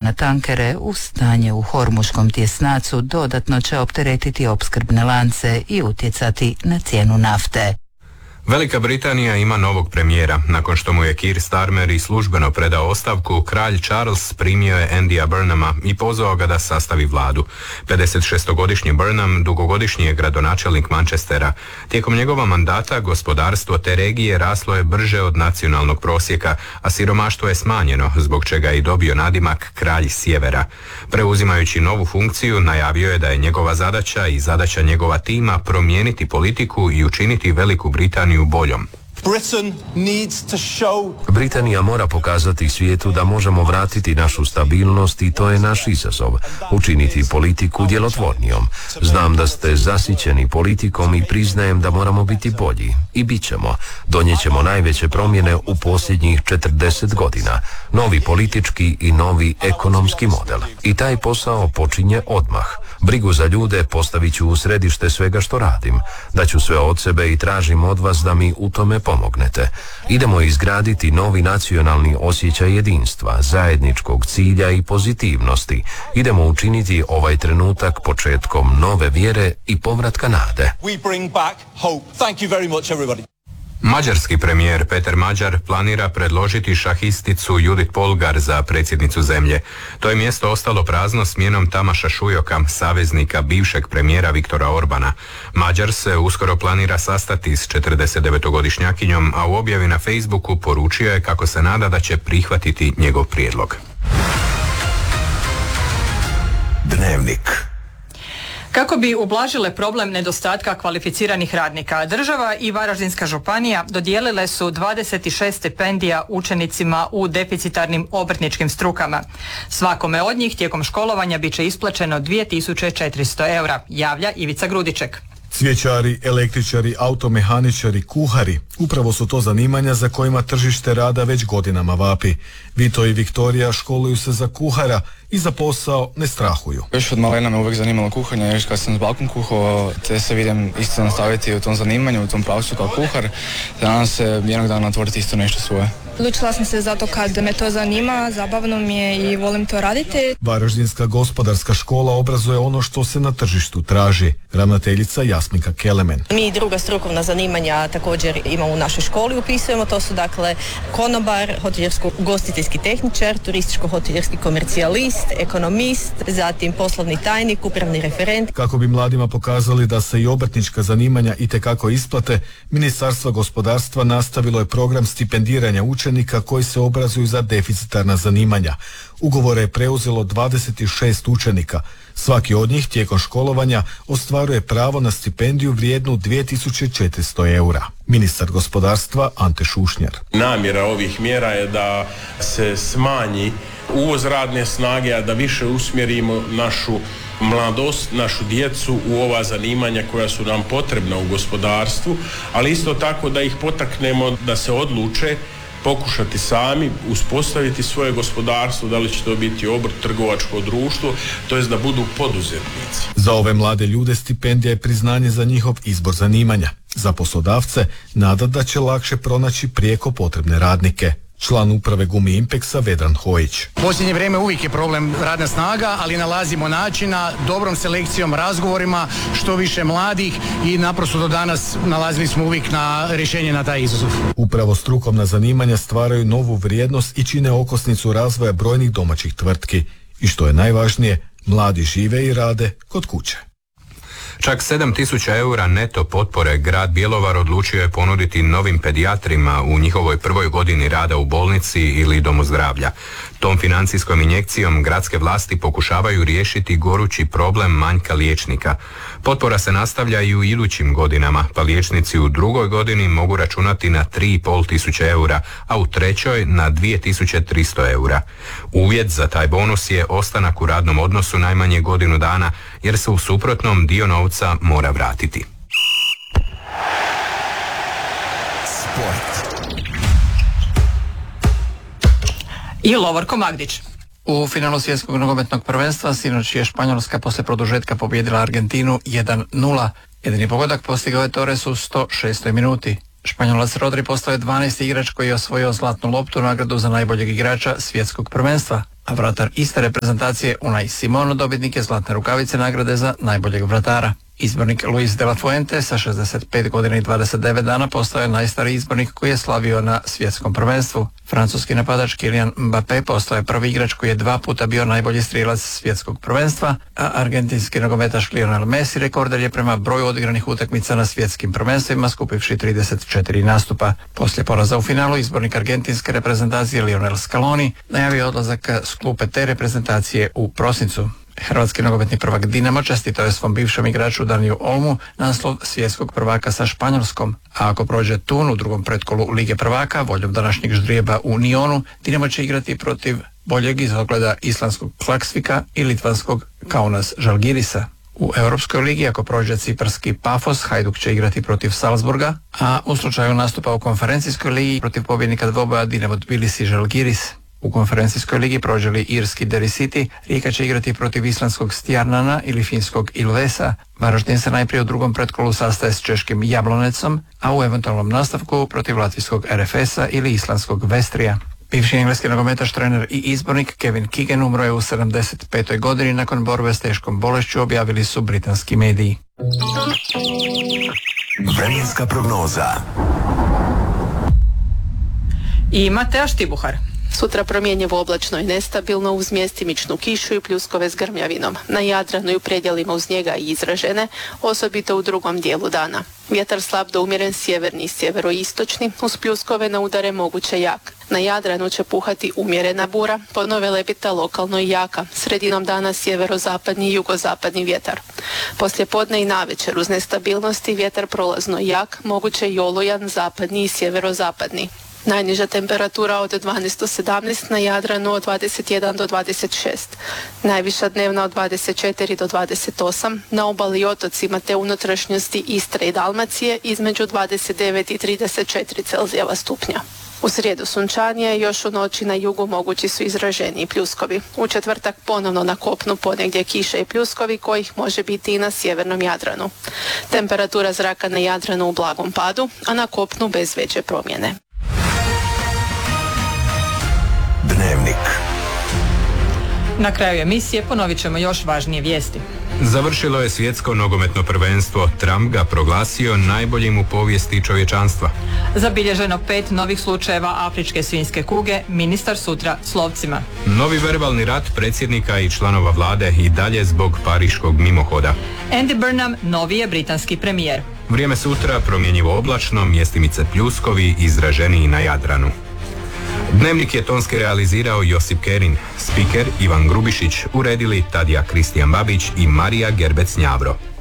na tankere u stanje u Hormuškom tjesnacu dodatno će opteretiti opskrbne lance i utjecati na cijenu nafte. Velika Britanija ima novog premijera. Nakon što mu je Keir Starmer i službeno predao ostavku, kralj Charles primio je Andyja Burnhama i pozvao ga da sastavi vladu. 56-godišnji Burnham dugogodišnji je gradonačelnik Manchestera. Tijekom njegova mandata gospodarstvo te regije raslo je brže od nacionalnog prosjeka, a siromaštvo je smanjeno, zbog čega je i dobio nadimak kralj sjevera. Preuzimajući novu funkciju, najavio je da je njegova zadaća i zadaća njegova tima promijeniti politiku i učiniti Veliku Britaniju boljom. Britanija mora pokazati svijetu da možemo vratiti našu stabilnost i to je naš izazov, učiniti politiku djelotvornijom. Znam da ste zasićeni politikom i priznajem da moramo biti bolji. I bit ćemo. Donijet ćemo najveće promjene u posljednjih 40 godina. Novi politički i novi ekonomski model. I taj posao počinje odmah. Brigu za ljude postavit ću u središte svega što radim. Daću sve od sebe i tražim od vas da mi u tome pomognete. Idemo izgraditi novi nacionalni osjećaj jedinstva, zajedničkog cilja i pozitivnosti. Idemo učiniti ovaj trenutak početkom nove vjere i povratka nade. Mađarski premijer Peter Mađar planira predložiti šahisticu Judith Polgar za predsjednicu zemlje. To je mjesto ostalo prazno smjenom Tamaša Šujoka, saveznika bivšeg premijera Viktora Orbana. Mađar se uskoro planira sastati s 49-godišnjakinjom, a u objavi na Facebooku poručio je kako se nada da će prihvatiti njegov prijedlog. Dnevnik. Kako bi ublažile problem nedostatka kvalificiranih radnika, država i Varaždinska županija dodijelile su 26 stipendija učenicima u deficitarnim obrtničkim strukama. Svakome od njih tijekom školovanja bit će isplaćeno 2400 eura, javlja Ivica Grudiček. Cvjećari, električari, automehaničari, kuhari, upravo su to zanimanja za kojima tržište rada već godinama vapi. Vito i Viktorija školuju se za kuhara i za posao ne strahuju. Još od malena me uvijek zanimalo kuhanje, još kad sam s bakom kuhao, te se vidim isto nastaviti u tom zanimanju, u tom pravcu kao kuhar, te nadam se jednog dana otvoriti isto nešto svoje. Odlučila sam se zato kad me to zanima, zabavno mi je i volim to raditi. Varaždinska gospodarska škola obrazuje ono što se na tržištu traži. Ravnateljica Jasminka Kelemen. Mi i druga strukovna zanimanja također imamo u našoj školi, upisujemo, to su dakle konobar, hotelijersko-ugostiteljski tehničar, turističko-hotelijerski komercijalist, ekonomist, zatim poslovni tajnik, upravni referent. Kako bi mladima pokazali da se i obrtnička zanimanja itekako isplate, Ministarstvo gospodarstva nastavilo je program stipendiranja učenika koji se obrazuju za deficitarna zanimanja. Ugovore je preuzelo 26 učenika. Svaki od njih tijekom školovanja ostvaruje pravo na stipendiju vrijednu 2400 eura. Ministar gospodarstva Ante Šušnjar. Namjera ovih mjera je da se smanji uvoz radne snage, a da više usmjerimo našu mladost, našu djecu u ova zanimanja koja su nam potrebna u gospodarstvu, ali isto tako da ih potaknemo da se odluče pokušati sami uspostaviti svoje gospodarstvo, da li će to biti obrt, trgovačko društvo, to jest da budu poduzetnici. Za ove mlade ljude stipendija je priznanje za njihov izbor zanimanja. Za poslodavce nada da će lakše pronaći prijeko potrebne radnike. Član uprave Gumi Impexa Vedran Hojić. U posljednje vrijeme uvijek je problem radna snaga, ali nalazimo načina dobrom selekcijom, razgovorima, što više mladih i naprosto do danas nalazili smo uvijek na rješenje na taj izazov. Upravo strukovna zanimanja stvaraju novu vrijednost i čine okosnicu razvoja brojnih domaćih tvrtki. I što je najvažnije, mladi žive i rade kod kuće. Čak 7.000 eura neto potpore grad Bjelovar odlučio je ponuditi novim pedijatrima u njihovoj prvoj godini rada u bolnici ili domu zdravlja. Tom financijskom injekcijom gradske vlasti pokušavaju riješiti gorući problem manjka liječnika. Potpora se nastavlja i u idućim godinama, pa liječnici u drugoj godini mogu računati na 3.500 eura, a u trećoj na 2.300 eura. Uvjet za taj bonus je ostanak u radnom odnosu najmanje godinu dana, jer se u suprotnom dio novca mora vratiti. Sport. I Lovorko Magdić. U finalu svjetskog nogometnog prvenstva sinoć je Španjolska poslije produžetka pobijedila Argentinu 1-0. Jedini pogodak postigao je Torres u 106. minuti. Španjolac Rodri postao je 12. igrač koji je osvojio zlatnu loptu, nagradu za najboljeg igrača svjetskog prvenstva, a vratar iste reprezentacije Unai Simon dobitnik je zlatne rukavice nagrade za najboljeg vratara. Izbornik Luis de la Fuente sa 65 godina i 29 dana postao je najstariji izbornik koji je slavio na svjetskom prvenstvu. Francuski napadač Kylian Mbappé postao je prvi igrač koji je 2 puta bio najbolji strijelac svjetskog prvenstva, a argentinski nogometaš Lionel Messi rekorder je prema broju odigranih utakmica na svjetskim prvenstvima skupivši 34 nastupa. Poslije poraza u finalu izbornik argentinske reprezentacije Lionel Scaloni najavio odlazak s klupe te reprezentacije u prosincu. Hrvatski nogometni prvak Dinamo čestitao je svom bivšem igraču Daniju Olmu naslov svjetskog prvaka sa Španjolskom, a ako prođe Tun u drugom pretkolu Lige prvaka, voljom današnjeg ždrijeba u Nionu, Dinamo će igrati protiv boljeg izogleda islandskog Klaksvika i litvanskog Kaunas Žalgirisa. U Europskoj ligi, ako prođe ciparski Pafos, Hajduk će igrati protiv Salzburga, a u slučaju nastupa u konferencijskoj ligi protiv pobjednika dvoboja Dinamo Tbilisi Žalgiris. U konferencijskoj ligi prođe li irski Derry City, Rijeka će igrati protiv islandskog Stjarnana ili finskog Ilvesa. Varaždin se najprije u drugom pretkolu sastaje s češkim Jablonecom, a u eventualnom nastavku protiv latvijskog RFS-a ili islandskog Vestrija. Bivši engleski nogometaš, trener i izbornik Kevin Keegan umro je u 75. godini nakon borbe s teškom bolešću, objavili su britanski mediji. Vremenska prognoza. I Mateja Štibuhar. Sutra promjenjivo oblačno i nestabilno uz mjestimičnu kišu i pljuskove s grmljavinom. Na Jadranu i u predjelima uz njega i izražene, osobito u drugom dijelu dana. Vjetar slab do umjeren sjeverni i sjeveroistočni, uz pljuskove na udare moguće jak. Na Jadranu će puhati umjerena bura, ponove lebita lokalno i jaka. Sredinom dana sjeverozapadni i jugozapadni vjetar. Poslije podne i navečer uz nestabilnosti vjetar prolazno jak, moguće i olujan zapadni i sjeverozapadni. Najniža temperatura od 12 do 17, na Jadranu od 21 do 26. Najviša dnevna od 24 do 28, na obali i otocima te unutrašnjosti Istre i Dalmacije između 29 i 34 Celzijeva stupnja. U srijedu sunčanije, još u noći na jugu mogući su izraženiji pljuskovi. U četvrtak ponovno na kopnu ponegdje kiše i pljuskovi kojih može biti i na sjevernom Jadranu. Temperatura zraka na Jadranu u blagom padu, a na kopnu bez veće promjene. Dnevnik. Na kraju emisije ponovit ćemo još važnije vijesti. Završilo je svjetsko nogometno prvenstvo. Trump ga proglasio najboljim u povijesti čovječanstva. Zabilježeno 5 novih slučajeva afričke svinjske kuge, ministar sutra s lovcima. Novi verbalni rat predsjednika i članova vlade i dalje zbog pariškog mimohoda. Andy Burnham novi je britanski premijer. Vrijeme sutra promjenjivo oblačno, mjestimice pljuskovi, izraženiji na Jadranu. Dnevnik je tonski realizirao Josip Kerin, spiker Ivan Grubišić, uredili Tadija Kristijan Babić i Marija Gerbec Njavro.